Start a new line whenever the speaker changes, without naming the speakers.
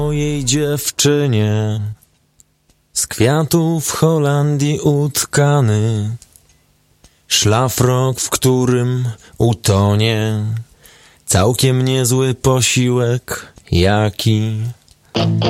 mojej dziewczynie z kwiatów w Holandii utkany, szlafrok, w którym utonie całkiem niezły posiłek jaki.